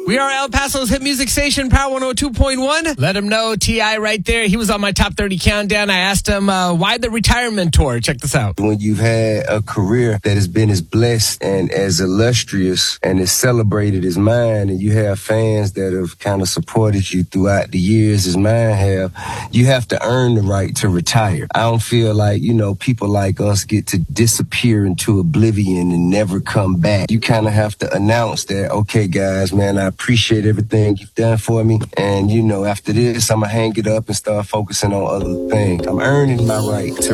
We are El Paso's hit music station, Power 102.1. Let him know, T.I. right there. He was on my top 30 countdown. I asked him, why the retirement tour? Check this out. When you've had a career that has been as blessed and as illustrious and as celebrated as mine, and you have fans that have kind of supported you throughout the years as mine have, you have to earn the right to retire. I don't feel like, people like us get to disappear into oblivion and never come back. You kind of have to announce that, okay, guys, man, I appreciate everything you've done for me. And, after this, I'm going to hang it up and start focusing on other things. I'm earning my right to